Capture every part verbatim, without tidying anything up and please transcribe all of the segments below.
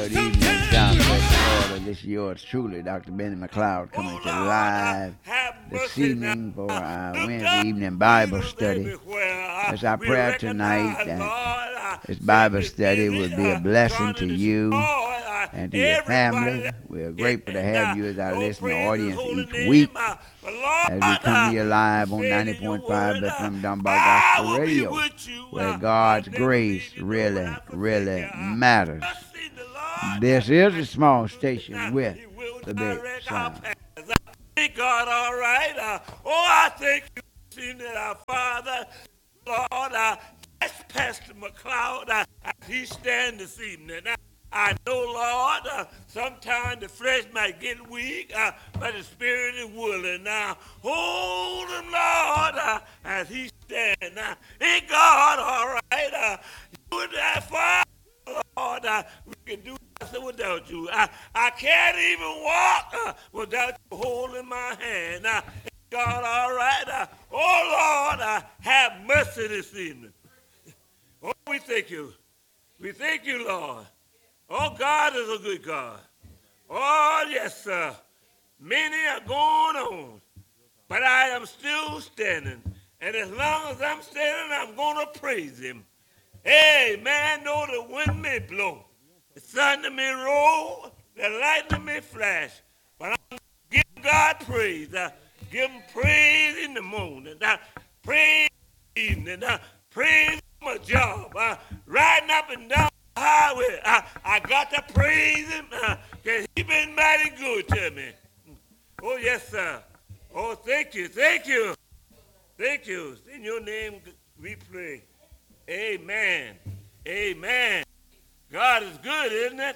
Good evening, Southwest Florida. This is yours truly, Doctor Benny McLeod, coming to live this evening for our Wednesday evening Bible study. It's our prayer tonight that this Bible study will be a blessing to you and to your family. We're grateful to have you as our listening audience each week as we come to you live on ninety point five F M Dunbar Gospel Radio, where God's grace really, really matters. This is a small station with the big sound. Thank God, all right. Uh, oh, I thank you, seeing that our Father, Lord, uh, that's Pastor McLeod, uh, as he stand this evening. Uh, I know, Lord, uh, sometimes the flesh might get weak, uh, but the spirit is willing. Now, hold him, Lord, uh, as he stand. Uh, in God, all right. Uh, you and that Father, Lord, uh, we can do nothing without you. I, I can't even walk uh, without you holding my hand. Uh, God, all right. Uh, oh, Lord, uh, have mercy this evening. Oh, we thank you. We thank you, Lord. Oh, God is a good God. Oh, yes, sir. Many are going on, but I am still standing. And as long as I'm standing, I'm going to praise him. Hey, man, know the wind may blow, the thunder may roll, the lightning may flash, but I'm give God praise. Uh, give him praise in the morning, uh, praise in the evening, uh, praise on my job, uh, riding up and down the highway. Uh, I got to praise him because he been mighty good to me. Oh, yes, sir. Oh, thank you, thank you, thank you. In your name we pray. Amen. Amen. God is good, isn't it?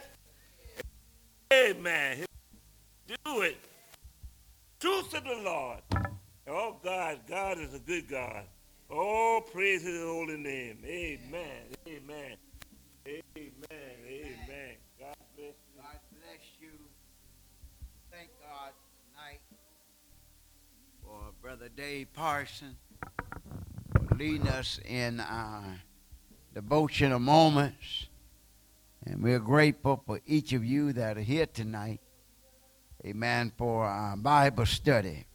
Amen. Do it. Truth of the Lord. Oh, God. God is a good God. Oh, praise his holy name. Amen. Amen. Amen. Amen. God bless you. God bless you. Thank God tonight for Brother Dave Parson for leading us in our devotional moments. And we're grateful for each of you that are here tonight. Amen. For our Bible study.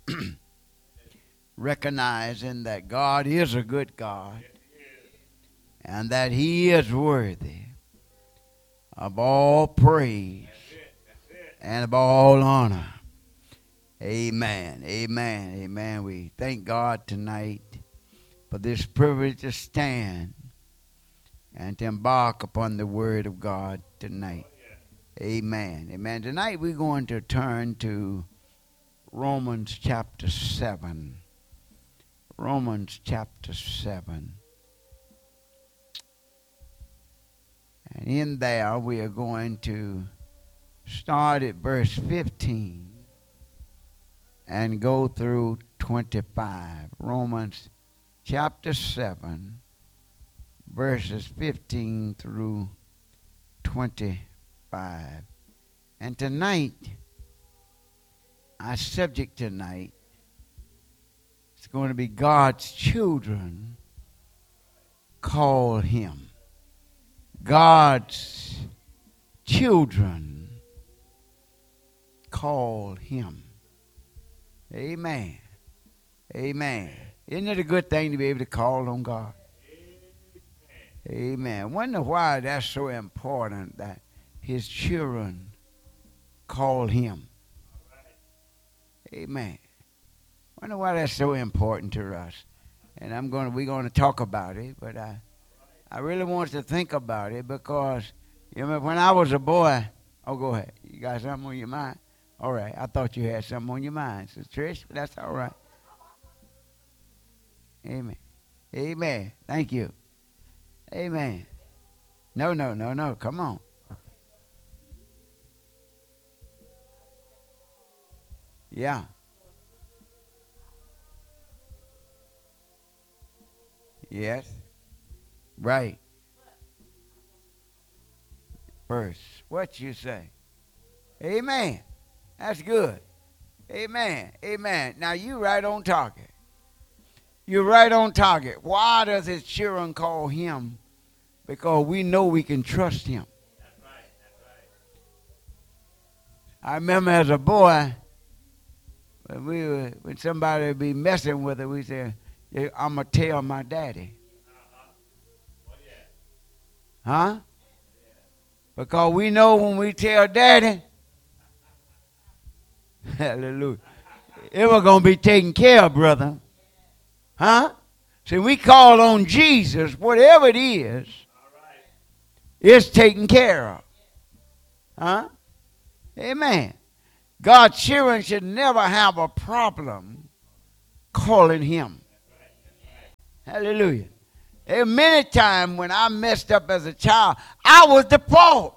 Recognizing that God is a good God and that he is worthy of all praise and of all honor. Amen. Amen. Amen. We thank God tonight for this privilege to stand and to embark upon the word of God tonight. Amen. Amen. Tonight we're going to turn to Romans chapter seven. Romans chapter seven. And in there we are going to start at verse fifteen and go through twenty-five. Romans chapter seven, verses fifteen through twenty-five. And tonight, our subject tonight is going to be God's children call him. God's children call him. Amen. Amen. Isn't it a good thing to be able to call on God? Amen. Wonder why that's so important that his children call him. Amen. Wonder why that's so important to us. And I'm going to, we're going to talk about it, but I, I really want to think about it because, you know, when I was a boy, oh, go ahead. You got something on your mind? All right. I thought you had something on your mind, Sister Trish, but that's all right. Amen. Amen. Thank you. Amen. No, no, no, no. Come on. Yeah. Yes. Right. First, what you say? Amen. That's good. Amen. Amen. Now you right on target. You're right on target. Why does his children call him? Because we know we can trust him. That's right. That's right. I remember as a boy, when we were, when somebody would be messing with it, we said, yeah, I'm going to tell my daddy. Huh? Because we know when we tell daddy, hallelujah, it was going to be taken care of, brother. Huh? See, we call on Jesus, whatever it is, it's taken care of. Huh? Amen. God's children should never have a problem calling him. Hallelujah. There were many times when I messed up as a child, I was the fault.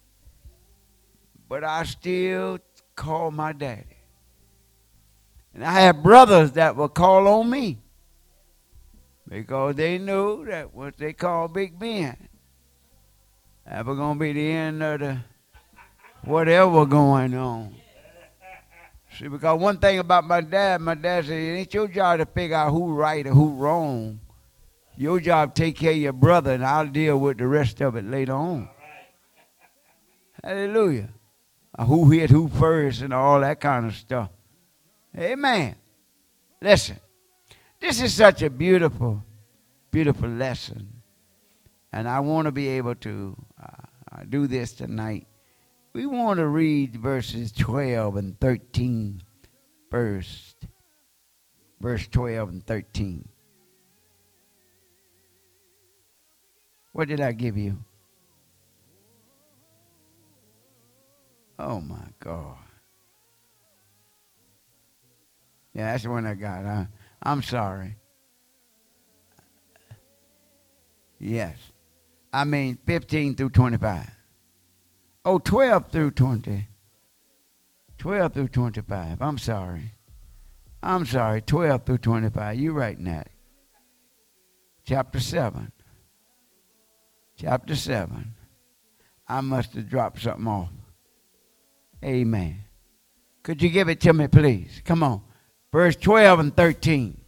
But I still called my daddy. And I had brothers that would call on me because they knew that what they call Big Ben, that was going to be the end of the whatever going on. See, because one thing about my dad, my dad said, it ain't your job to figure out who right or who wrong. Your job take care of your brother, and I'll deal with the rest of it later on. Hallelujah. Uh, who hit who first and all that kind of stuff. Amen. Listen, this is such a beautiful, beautiful lesson. And I want to be able to uh, do this tonight. We want to read verses twelve and thirteen first. Verse twelve and thirteen. What did I give you? Oh, my God. Yeah, that's the one I got. Huh? I'm sorry. Yes. I mean fifteen through twenty-five. Oh, twelve through twenty. twelve through twenty-five. I'm sorry. I'm sorry. twelve through twenty-five. You're right, Nat. Chapter seven. Chapter seven. I must have dropped something off. Amen. Could you give it to me, please? Come on. Verse twelve and thirteen.